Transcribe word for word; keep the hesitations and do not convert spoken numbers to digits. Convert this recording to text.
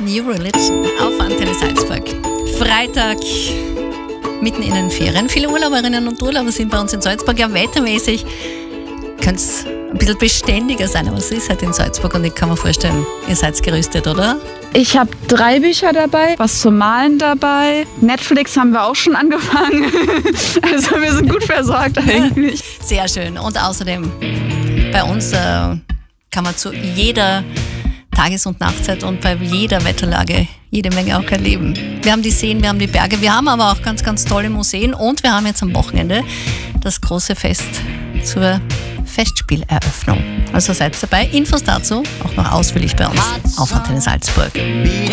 New Religion auf Antenne Salzburg. Freitag, mitten in den Ferien. Viele Urlauberinnen und Urlauber sind bei uns in Salzburg. Ja, wettermäßig könnte es ein bisschen beständiger sein, aber es ist halt in Salzburg und ich kann mir vorstellen, ihr seid gerüstet, oder? Ich habe drei Bücher dabei, was zum Malen dabei. Netflix haben wir auch schon angefangen. Also wir sind gut versorgt eigentlich. Sehr schön. Und außerdem, bei uns äh, kann man zu jeder Tages- und Nachtzeit und bei jeder Wetterlage jede Menge auch erleben. Wir haben die Seen, wir haben die Berge, wir haben aber auch ganz, ganz tolle Museen und wir haben jetzt am Wochenende das große Fest zur Festspieleröffnung. Also seid dabei. Infos dazu auch noch ausführlich bei uns auf Antenne Salzburg.